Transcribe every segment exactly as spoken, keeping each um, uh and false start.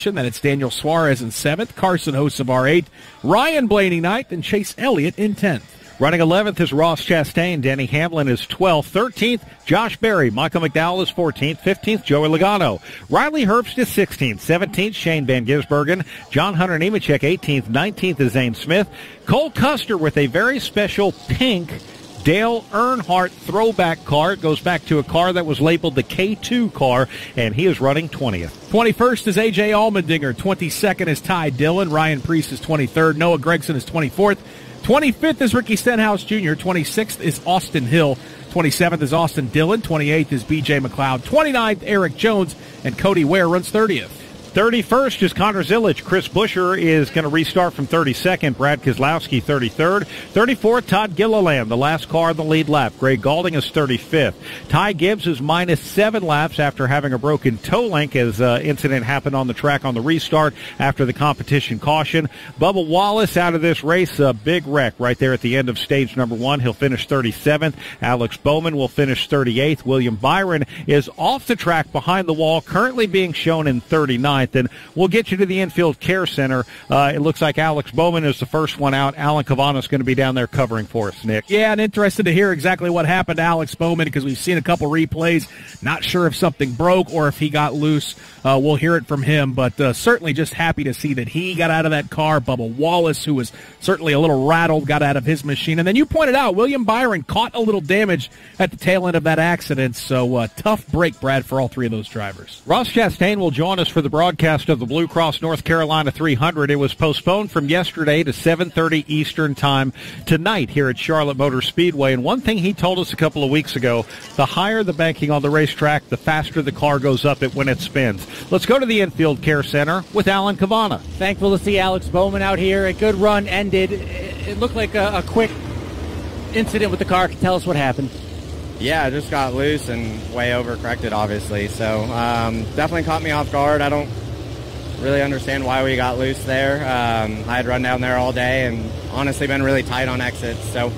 Then it's Daniel Suarez in seventh, Carson Hocevar eighth, Ryan Blaney ninth, and Chase Elliott in tenth. Running eleventh is Ross Chastain. Denny Hamlin is twelfth. thirteenth, Josh Berry. Michael McDowell is fourteenth. fifteenth, Joey Logano. Riley Herbst is sixteenth. seventeenth, Shane Van Gisbergen. John Hunter Nemechek, eighteenth. nineteenth is Zane Smith. Cole Custer with a very special pink Dale Earnhardt throwback car. It goes back to a car that was labeled the K two car, and he is running twentieth. twenty-first is A J Allmendinger. twenty-second is Ty Dillon. Ryan Preece is twenty-third. Noah Gragson is twenty-fourth. twenty-fifth is Ricky Stenhouse Junior twenty-sixth is Austin Hill. twenty-seventh is Austin Dillon. twenty-eighth is B J McLeod. twenty-ninth, Eric Jones. And Cody Ware runs thirtieth. thirty-first is Connor Zillage. Chris Buescher is going to restart from thirty-second. Brad Keselowski, thirty-third. thirty-fourth, Todd Gilliland, the last car in the lead lap. Greg Galding is thirty-fifth. Ty Gibbs is minus seven laps after having a broken toe link as uh, incident happened on the track on the restart after the competition caution. Bubba Wallace out of this race, a big wreck right there at the end of stage number one. He'll finish thirty-seventh. Alex Bowman will finish thirty-eighth. William Byron is off the track behind the wall, currently being shown in thirty-ninth. And we'll get you to the infield care center. Uh, it looks like Alex Bowman is the first one out. Alan Cavana is going to be down there covering for us, Nick. Yeah, and interested to hear exactly what happened to Alex Bowman because we've seen a couple replays. Not sure if something broke or if he got loose. Uh, we'll hear it from him, but uh, certainly just happy to see that he got out of that car. Bubba Wallace, who was certainly a little rattled, got out of his machine. And then you pointed out William Byron caught a little damage at the tail end of that accident. So uh, tough break, Brad, for all three of those drivers. Ross Chastain will join us for the broadcast of the Blue Cross North Carolina three hundred. It was postponed from yesterday to seven thirty Eastern Time tonight here at Charlotte Motor Speedway. And one thing he told us a couple of weeks ago, the higher the banking on the racetrack, the faster the car goes up it when it spins. Let's go to the infield care center with Alan Cavana. Thankful to see Alex Bowman out here. A good run ended. It looked like a, a quick incident with the car. Can you tell us what happened? Yeah, it just got loose and way overcorrected, obviously. So um, definitely caught me off guard. I don't really understand why we got loose there. Um, I had run down there all day and honestly been really tight on exits. So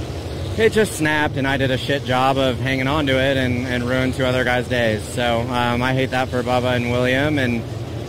it just snapped, and I did a shit job of hanging on to it and, and ruined two other guys' days. So um, I hate that for Bubba and William, and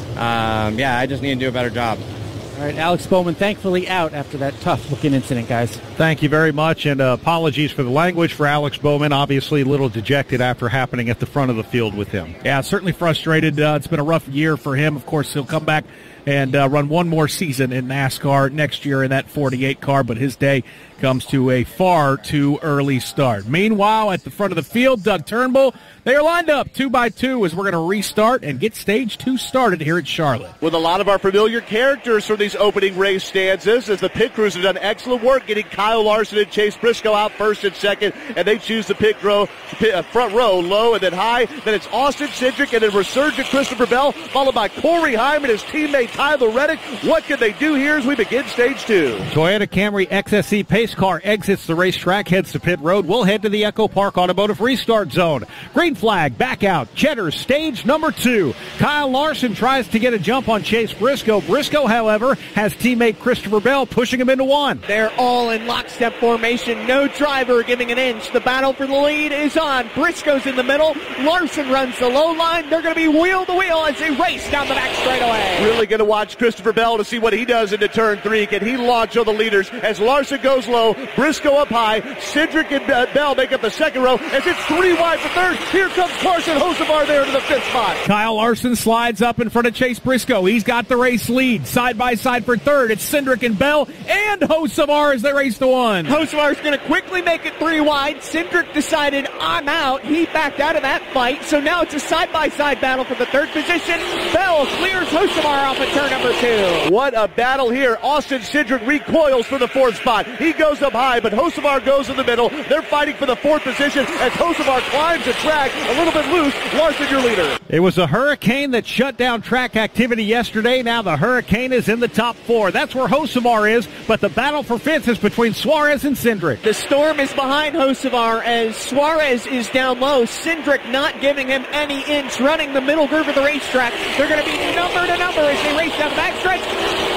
um, yeah, I just need to do a better job. All right, Alex Bowman thankfully out after that tough-looking incident, guys. Thank you very much, and uh, apologies for the language for Alex Bowman. Obviously a little dejected after happening at the front of the field with him. Yeah, certainly frustrated. Uh, it's been a rough year for him. Of course, he'll come back and uh, run one more season in NASCAR next year in that forty-eight car, but his day comes to a far too early start. Meanwhile, at the front of the field, Doug Turnbull, they are lined up two by two as we're going to restart and get stage two started here at Charlotte. With a lot of our familiar characters from these opening race stanzas, as the pit crews have done excellent work getting Kyle Larson and Chase Briscoe out first and second, and they choose the pit row, pit, uh, front row, low and then high. Then it's Austin Cindric and then resurgent Christopher Bell, followed by Corey Heim and his teammate Tyler Reddick. What can they do here as we begin stage two? Toyota Camry X S E pace car exits the racetrack, heads to pit road. We'll head to the Echo Park Automotive Restart Zone. Green flag, back out. Cheddar's stage number two. Kyle Larson tries to get a jump on Chase Briscoe. Briscoe, however, has teammate Christopher Bell pushing him into one. They're all in lockstep formation. No driver giving an inch. The battle for the lead is on. Briscoe's in the middle. Larson runs the low line. They're going to be wheel to wheel as they race down the back straightaway. Really going to watch Christopher Bell to see what he does into turn three. Can he launch on the leaders as Larson goes low, Briscoe up high, Cindric and uh, Bell make up the second row as it's three wide for third. Here comes Carson Hocevar there to the fifth spot. Kyle Larson slides up in front of Chase Briscoe. He's got the race lead. Side by side for third. It's Cindric and Bell and Hocevar as they race to one. Hocevar's going to quickly make it three wide. Cindric decided, I'm out. He backed out of that fight. So now it's a side-by-side battle for the third position. Bell clears Hocevar off at turn number two. What a battle here. Austin Cindric recoils for the fourth spot. He goes up high, but Hocevar goes in the middle. They're fighting for the fourth position as Hocevar climbs the track a little bit loose. Larson, your leader. It was a hurricane that shut down track activity yesterday. Now the hurricane is in the top four. That's where Hocevar is, but the battle for fifth is between Suarez and Cindric. The storm is behind Hocevar as Suarez is down low. Cindric not giving him any inch, running the middle groove of the racetrack. They're going to be number to number as they race down the backstretch.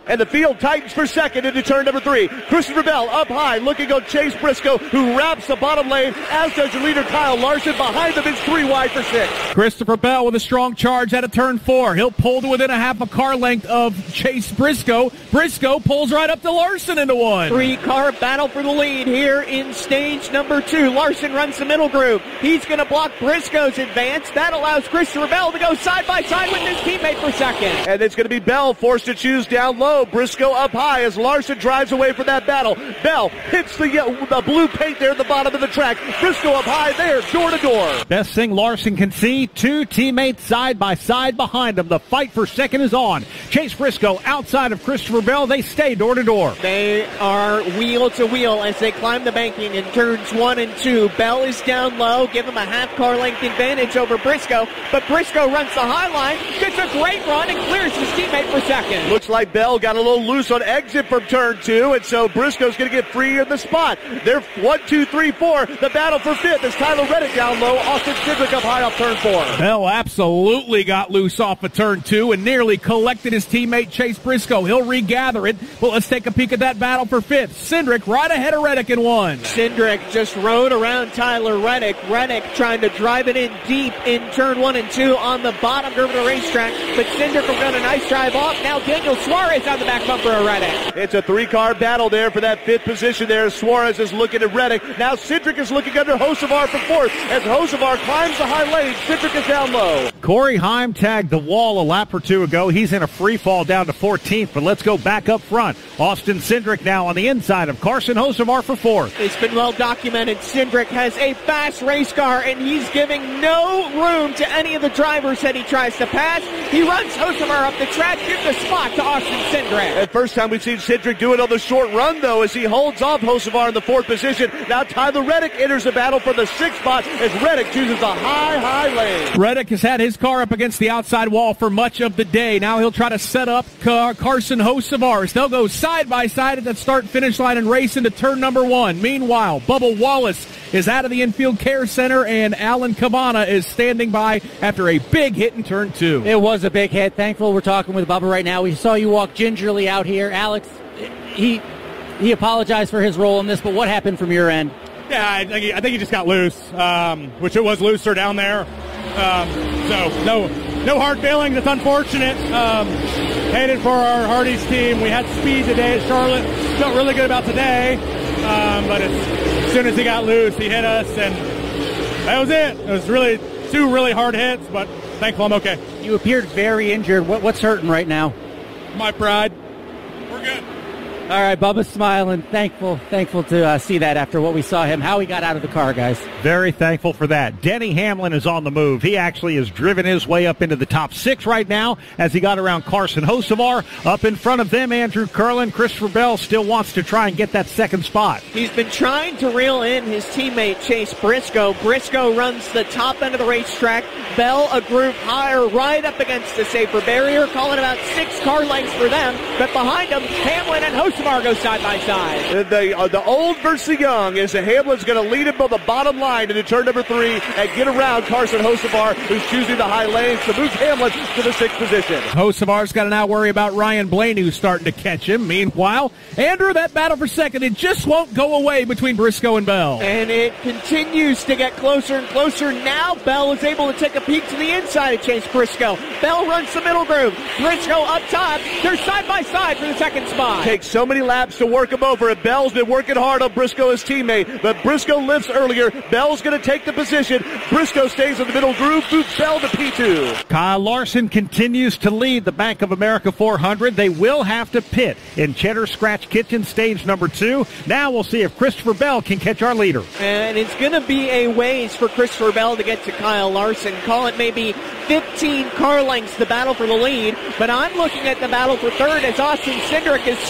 And the field tightens for second into turn number three. Christopher Bell up high, looking on Chase Briscoe, who wraps the bottom lane, as does your leader Kyle Larson. Behind them is three wide for six. Christopher Bell with a strong charge out of turn four. He'll pull to within a half a car length of Chase Briscoe. Briscoe pulls right up to Larson into one. Three-car battle for the lead here in stage number two. Larson runs the middle groove. He's going to block Briscoe's advance. That allows Christopher Bell to go side by side with his teammate for second. And it's going to be Bell forced to choose down low. Briscoe up high as Larson drives away from that battle. Bell hits the, uh, the blue paint there at the bottom of the track. Briscoe up high there, door to door. Best thing Larson can see, two teammates side by side behind him. The fight for second is on. Chase Briscoe outside of Christopher Bell. They stay door to door. They are wheel to wheel as they climb the banking in turns one and two. Bell is down low, give him a half car length advantage over Briscoe, but Briscoe runs the high line, gets a great run, and clears his teammate for second. Looks like Bell got a little loose on exit from turn two, and so Briscoe's going to get free in the spot. They're one, two, three, four. The battle for fifth is Tyler Reddick down low. Austin Cindric up high off turn four. Bell absolutely got loose off of turn two and nearly collected his teammate Chase Briscoe. He'll regather it, but let's take a peek at that battle for fifth. Cindric right ahead of Reddick in one. Cindric just rode around Tyler Reddick. Reddick trying to drive it in deep in turn one and two on the bottom curve of the racetrack, but Cindric will run a nice drive off. Now Daniel Suarez on the back bumper of Reddick. It's a three-car battle there for that fifth position there. Suarez is looking at Reddick. Now Cindric is looking under Hocevar for fourth. As Hocevar climbs the high lane, Cindric is down low. Corey Heim tagged the wall a lap or two ago. He's in a free fall down to fourteenth, but let's go back up front. Austin Cindric now on the inside of Carson Hocevar for fourth. It's been well documented. Cindric has a fast race car, and he's giving no room to any of the drivers that he tries to pass. He runs Hocevar up the track, gives the spot to Austin Cindric. And first time we've seen Cindric do it on the short run, though, as he holds off Hocevar in the fourth position. Now Tyler Reddick enters the battle for the sixth spot as Reddick chooses the high, high lane. Reddick has had his car up against the outside wall for much of the day. Now he'll try to set up Car- Carson Hocevar as they'll go side by side at the start-finish line and race into turn number one. Meanwhile, Bubba Wallace is out of the infield care center, and Alan Cabana is standing by after a big hit in turn two. It was a big hit. Thankful we're talking with Bubba right now. We saw you walk gingerly out here. Alex, he he apologized for his role in this, but what happened from your end? Yeah, I think he, I think he just got loose, um, which it was looser down there. Um, so no no hard feelings. It's unfortunate. Um, headed for our Hardee's team. We had speed today at Charlotte. Felt really good about today, um, but as, as soon as he got loose, he hit us, and that was it. It was really two really hard hits, but thankful I'm okay. You appeared very injured. What, what's hurting right now? My pride. We're good. All right, Bubba's smiling. Thankful, thankful to uh, see that after what we saw him, how he got out of the car, guys. Very thankful for that. Denny Hamlin is on the move. He actually has driven his way up into the top six right now as he got around Carson Hocevar. Up in front of them, Andrew Curlin. Christopher Bell still wants to try and get that second spot. He's been trying to reel in his teammate Chase Briscoe. Briscoe runs the top end of the racetrack. Bell a group higher right up against the safer barrier, calling about six car lengths for them. But behind them, Hamlin and Hocevar go side by side. The, uh, the old versus the young as the Hamlin's going to lead him on the bottom line into turn number three and get around Carson Hocevar, who's choosing the high lanes to move Hamlin to the sixth position. Hocevar's got to now worry about Ryan Blaney, who's starting to catch him. Meanwhile, Andrew, that battle for second, it just won't go away between Briscoe and Bell. And it continues to get closer and closer. Now Bell is able to take a peek to the inside of Chase Briscoe. Bell runs the middle groove. Briscoe up top. They're side by side for the second spot. Takes so many laps to work him over, and Bell's been working hard on Briscoe, his teammate, but Briscoe lifts earlier. Bell's going to take the position. Briscoe stays in the middle groove, moves Bell to P two. Kyle Larson continues to lead the Bank of America four hundred. They will have to pit in Cheddar Scratch Kitchen stage number two. Now we'll see if Christopher Bell can catch our leader. And it's going to be a ways for Christopher Bell to get to Kyle Larson. Call it maybe fifteen car lengths, the battle for the lead. But I'm looking at the battle for third as Austin Cindric is slowly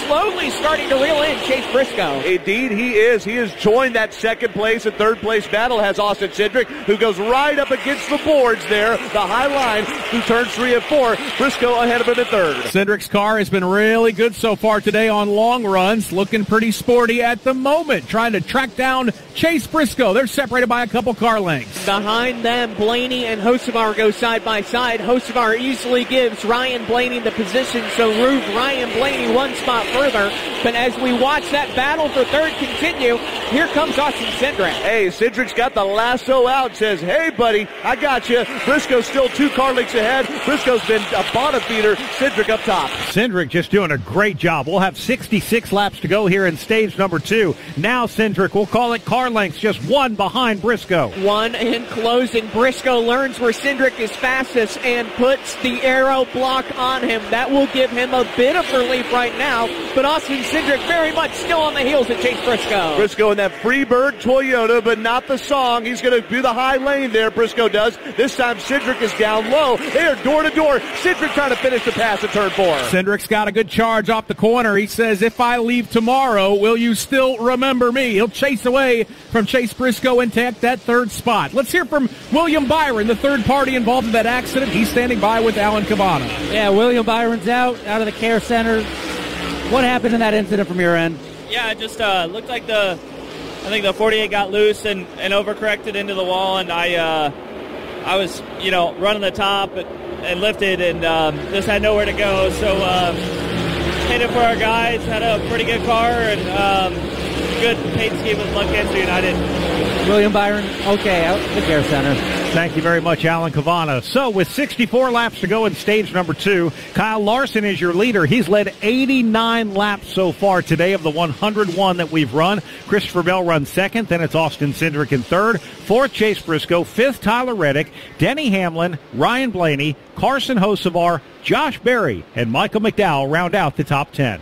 really starting to reel in Chase Briscoe. Indeed, he is. He has joined that second place and third place battle, has Austin Cindric, who goes right up against the boards there, the high line, who turns three and four. Briscoe ahead of him in third. Cindric's car has been really good so far today on long runs, looking pretty sporty at the moment, trying to track down Chase Briscoe. They're separated by a couple car lengths. Behind them, Blaney and Hocevar go side by side. Hocevar easily gives Ryan Blaney the position, so move Ryan Blaney one spot further. But as we watch that battle for third continue, here comes Austin Cindric. Hey, Cindric's got the lasso out, says, hey, buddy, I got you. Briscoe's still two car lengths ahead. Briscoe's been a bottom feeder. Cindric up top. Cindric just doing a great job. We'll have sixty-six laps to go here in stage number two. Now Cindric, we'll call it car lengths, just one behind Briscoe. One in closing. Briscoe learns where Cindric is fastest and puts the aero block on him. That will give him a bit of relief right now, but Austin Cindric very much still on the heels of Chase Briscoe. Briscoe in that Freebird Toyota, but not the song. He's going to do the high lane there, Briscoe does. This time Cindric is down low. They are door to door. Cindric trying to finish the pass at turn four. Cindric's got a good charge off the corner. He says, if I leave tomorrow, will you still remember me? He'll chase away from Chase Briscoe and take that third spot. Let's hear from William Byron, the third party involved in that accident. He's standing by with Alan Cavana. Yeah, William Byron's out, out of the care center. What happened in that incident from your end? Yeah, it just uh, looked like the, I think the forty-eight got loose and, and overcorrected into the wall, and I uh, I was, you know, running the top and, and lifted and um, just had nowhere to go. So um, headed for our guys, had a pretty good car and um, good paint scheme with Lancaster United. William Byron, okay, out at the care center. Thank you very much, Alan Cavana. So with sixty-four laps to go in stage number two, Kyle Larson is your leader. He's led eighty-nine laps so far today of the one hundred one that we've run. Christopher Bell runs second. Then it's Austin Cindric in third. Fourth, Chase Briscoe. Fifth, Tyler Reddick. Denny Hamlin, Ryan Blaney, Carson Hocevar, Josh Berry, and Michael McDowell round out the top ten.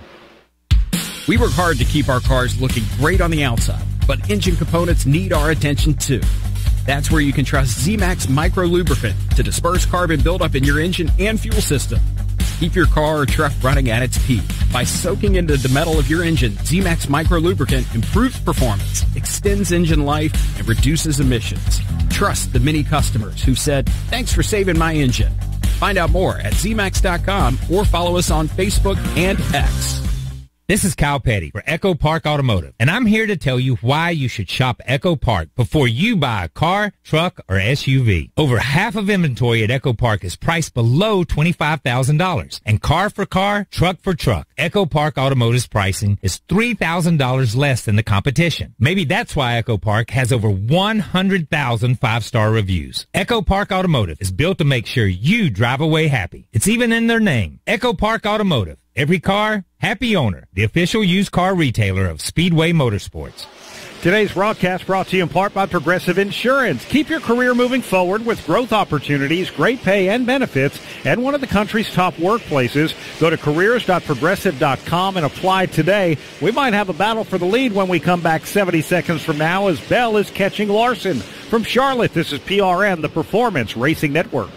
We work hard to keep our cars looking great on the outside, but engine components need our attention too. That's where you can trust Z-Max Micro Lubricant to disperse carbon buildup in your engine and fuel system. Keep your car or truck running at its peak. By soaking into the metal of your engine, Z-Max Micro Lubricant improves performance, extends engine life, and reduces emissions. Trust the many customers who said, thanks for saving my engine. Find out more at Z max dot com or follow us on Facebook and X. This is Kyle Petty for Echo Park Automotive, and I'm here to tell you why you should shop Echo Park before you buy a car, truck, or S U V. Over half of inventory at Echo Park is priced below twenty-five thousand dollars, and car for car, truck for truck, Echo Park Automotive's pricing is three thousand dollars less than the competition. Maybe that's why Echo Park has over one hundred thousand five-star reviews. Echo Park Automotive is built to make sure you drive away happy. It's even in their name, Echo Park Automotive. Every car, happy owner. The official used car retailer of Speedway Motorsports. Today's broadcast brought to you in part by Progressive Insurance. Keep your career moving forward with growth opportunities, great pay and benefits, and one of the country's top workplaces. Go to careers dot progressive dot com and apply today. We might have a battle for the lead when we come back seventy seconds from now as Bell is catching Larson. From Charlotte, this is P R N, the Performance Racing Network.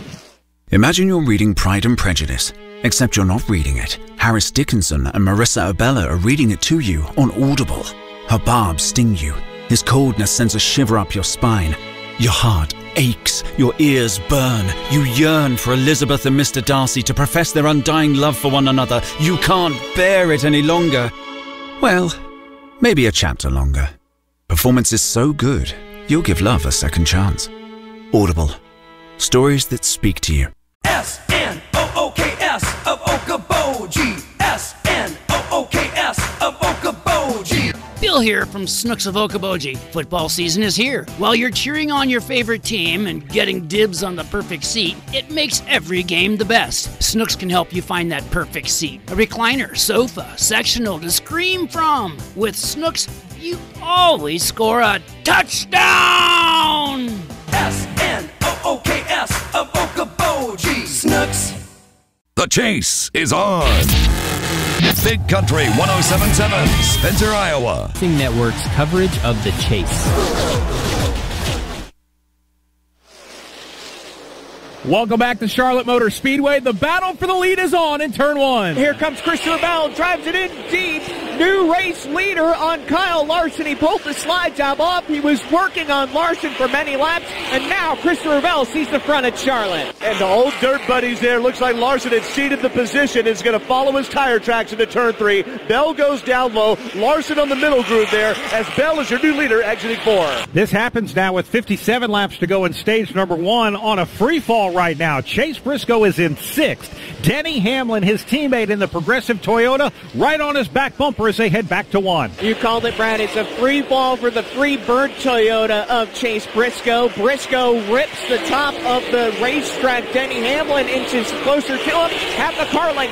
Imagine you're reading Pride and Prejudice, except you're not reading it. Harris Dickinson and Marissa Abella are reading it to you on Audible. Her barbs sting you. His coldness sends a shiver up your spine. Your heart aches. Your ears burn. You yearn for Elizabeth and Mister Darcy to profess their undying love for one another. You can't bear it any longer. Well, maybe a chapter longer. Performance is so good, you'll give love a second chance. Audible. Stories that speak to you. S N O O K S of Okoboji. S N O O K S of Okoboji. Bill here from Snooks of Okoboji. Football season is here. While you're cheering on your favorite team and getting dibs on the perfect seat, it makes every game the best. Snooks can help you find that perfect seat. A recliner, sofa, sectional to scream from. With Snooks, you always score a touchdown! S N O O K S of Okoboji. Snooks. The chase is on. Big Country one oh seven point seven, Spencer, Iowa. Network's coverage of the chase. Welcome back to Charlotte Motor Speedway. The battle for the lead is on in turn one. Here comes Christopher Bell, drives it in deep. New race leader on Kyle Larson. He pulled the slide job off. He was working on Larson for many laps, and now Christopher Bell sees the front at Charlotte. And the old dirt buddies there. Looks like Larson had ceded the position. Is going to follow his tire tracks into turn three. Bell goes down low. Larson on the middle groove there as Bell is your new leader exiting four. This happens now with fifty-seven laps to go in stage number one on a free fall right now. Chase Briscoe is in sixth. Denny Hamlin, his teammate in the Progressive Toyota, right on his back bumper as they head back to one. You called it, Brad. It's a free fall for the free bird Toyota of Chase Briscoe. Briscoe rips the top of the racetrack. Denny Hamlin inches closer to him. Half the car length